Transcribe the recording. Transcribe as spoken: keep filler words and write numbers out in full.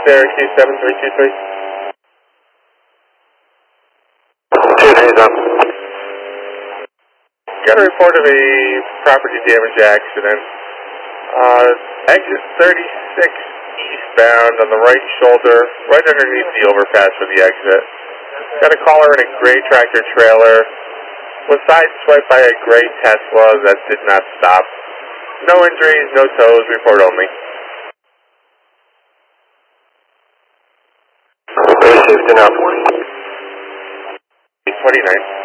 Syracuse seven three two three. Two days up. Got a report of a property damage accident. Uh, exit thirty-six eastbound on the right shoulder, right underneath the overpass for the exit. Got a caller in a gray tractor trailer. Was sideswiped by a gray Tesla that did not stop. No injuries, no tows, report only. Received enough. twenty-nine.